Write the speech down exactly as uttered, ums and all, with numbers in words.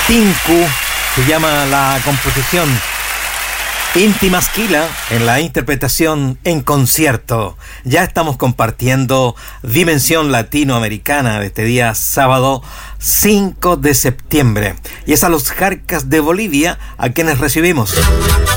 Tinku se llama la composición. Inti Masquila en la interpretación en concierto. Ya estamos compartiendo Dimensión Latinoamericana de este día sábado cinco de septiembre. Y es a los Jarcas de Bolivia a quienes recibimos.